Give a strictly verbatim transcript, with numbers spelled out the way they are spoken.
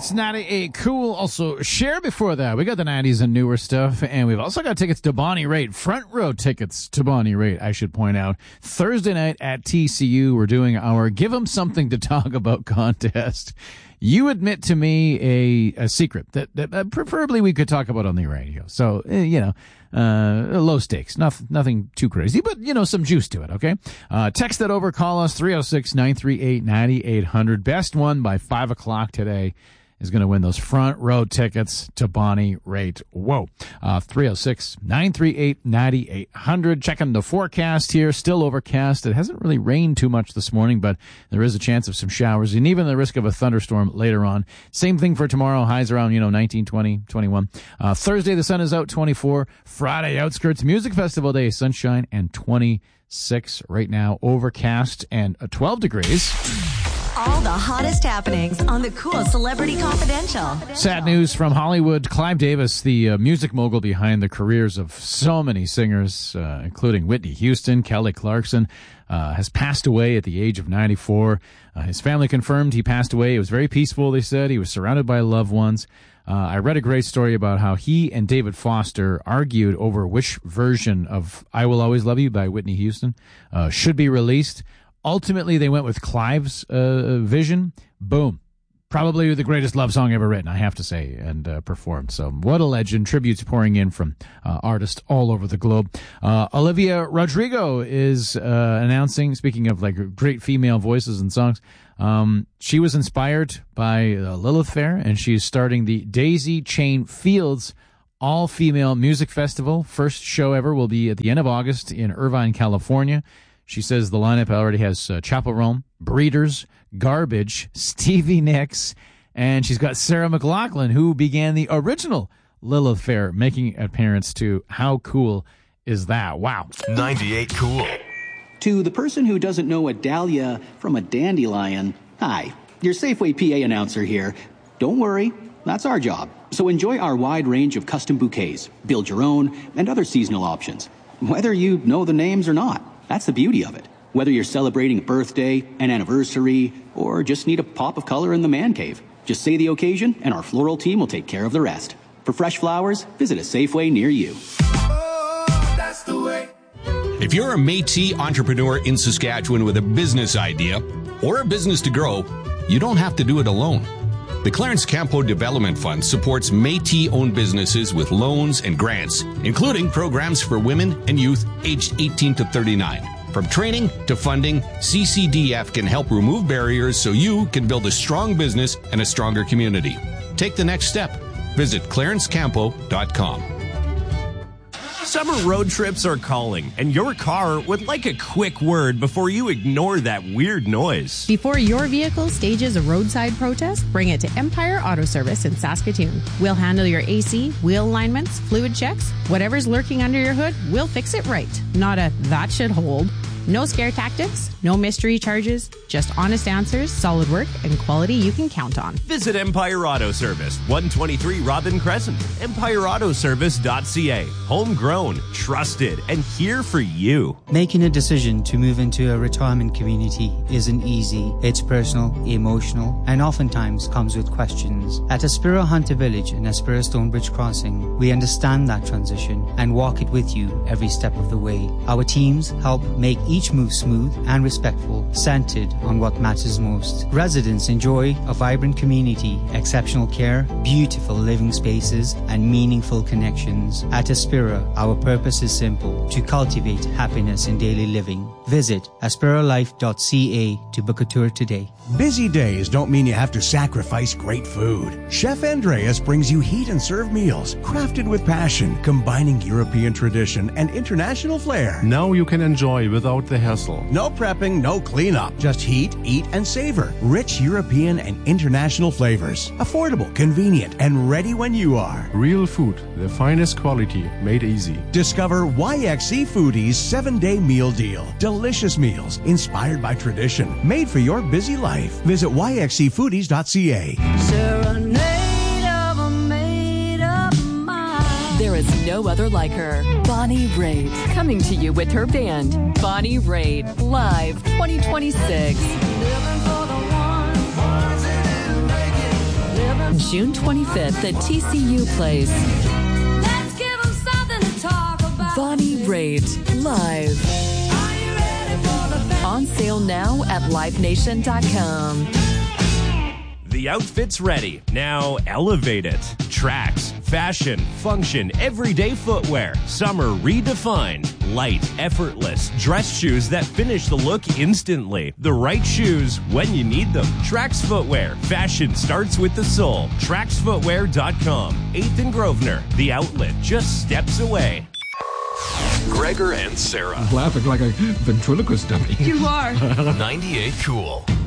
That's ninety-eight Cool. Also, share before that. We got the nineties and newer stuff, and we've also got tickets to Bonnie Raitt. Front row tickets to Bonnie Raitt, I should point out. Thursday night at T C U, we're doing our Give 'em Something to Talk About contest. You admit to me a, a secret that, that uh, preferably we could talk about on the radio. So, uh, you know, uh, low stakes, nothing, nothing too crazy, but, you know, some juice to it, okay? Uh, text that over, call us, three oh six, nine three eight, nine eight hundred. Best one by five o'clock today is going to win those front row tickets to Bonnie Raitt. Whoa. Uh, three oh six, nine three eight, nine eight hundred. Checking the forecast here. Still overcast. It hasn't really rained too much this morning, but there is a chance of some showers and even the risk of a thunderstorm later on. Same thing for tomorrow. Highs around, you know, nineteen, twenty, twenty-one. Uh, Thursday, the sun is out, twenty-four. Friday, Outskirts Music Festival Day, sunshine and twenty-six. Right now, overcast and uh, twelve degrees. All the hottest happenings on the Cool Celebrity Confidential. Sad news from Hollywood. Clive Davis, the uh, music mogul behind the careers of so many singers, uh, including Whitney Houston, Kelly Clarkson, uh, has passed away at the age of ninety-four. Uh, his family confirmed he passed away. It was very peaceful, they said. He was surrounded by loved ones. Uh, I read a great story about how he and David Foster argued over which version of I Will Always Love You by Whitney Houston uh, should be released. Ultimately, they went with Clive's uh, vision. Boom. Probably the greatest love song ever written, I have to say, and uh, performed. So what a legend. Tributes pouring in from uh, artists all over the globe. Uh, Olivia Rodrigo is uh, announcing, speaking of like great female voices and songs, um, she was inspired by uh, Lilith Fair, and she's starting the Daisy Chain Fields all-female music festival. First show ever will be at the end of August in Irvine, California. She says the lineup already has uh, Chappell Roan, Breeders, Garbage, Stevie Nicks, and she's got Sarah McLachlan, who began the original Lilith Fair, making an appearance too. How cool is that? Wow. ninety-eight Cool. To the person who doesn't know a dahlia from a dandelion, hi, your Safeway P A announcer here. Don't worry, that's our job. So enjoy our wide range of custom bouquets, build your own, and other seasonal options. Whether you know the names or not. That's the beauty of it. Whether you're celebrating a birthday, an anniversary, or just need a pop of color in the man cave, just say the occasion and our floral team will take care of the rest. For fresh flowers, visit a Safeway near you. Oh, that's the way. If you're a Métis entrepreneur in Saskatchewan with a business idea or a business to grow, you don't have to do it alone. The Clarence Campo Development Fund supports Métis-owned businesses with loans and grants, including programs for women and youth aged eighteen to thirty-nine. From training to funding, C C D F can help remove barriers so you can build a strong business and a stronger community. Take the next step. Visit clarence campo dot com. Summer road trips are calling, and your car would like a quick word before you ignore that weird noise. Before your vehicle stages a roadside protest, bring it to Empire Auto Service in Saskatoon. We'll handle your A C, wheel alignments, fluid checks, whatever's lurking under your hood, we'll fix it right. Not a that should hold. No scare tactics, no mystery charges, just honest answers, solid work, and quality you can count on. Visit Empire Auto Service, one twenty-three Robin Crescent, empire auto service dot c a. Homegrown, trusted, and here for you. Making a decision to move into a retirement community isn't easy. It's personal, emotional, and oftentimes comes with questions. At Aspira Hunter Village and Aspira Stonebridge Crossing, we understand that transition and walk it with you every step of the way. Our teams help make each move smooth and respectful, centered on what matters most. Residents enjoy a vibrant community, exceptional care, beautiful living spaces, and meaningful connections. At Aspira, our purpose is simple: to cultivate happiness in daily living. Visit aspira life dot c a to book a tour today. Busy days don't mean you have to sacrifice great food. Chef Andreas brings you heat and serve meals crafted with passion, combining European tradition and international flair. Now you can enjoy without the hassle. No prepping, no cleanup. Just heat, eat, and savor. Rich European and international flavors. Affordable, convenient, and ready when you are. Real food, the finest quality, made easy. Discover Y X C Foodie's seven-day meal deal. Delicious meals inspired by tradition, made for your busy life. Visit y x c foodies dot c a. Serenade of a made-up mind. There is no other like her. Bonnie Raitt, coming to you with her band, Bonnie Raitt, live twenty twenty-six. June twenty-fifth at T C U Place. Let's give 'em something to talk about. Bonnie Raitt, live. Are you ready for the band? On sale now at live nation dot com. The outfit's ready. Now elevate it. Tracks, fashion, function, everyday footwear. Summer redefined. Light, effortless. Dress shoes that finish the look instantly. The right shoes when you need them. Trax Footwear. Fashion starts with the soul. trax footwear dot com. eighth and Grosvenor. The outlet just steps away. Gregor and Sarah. Laughing like a ventriloquist dummy. You are. ninety-eight Cool.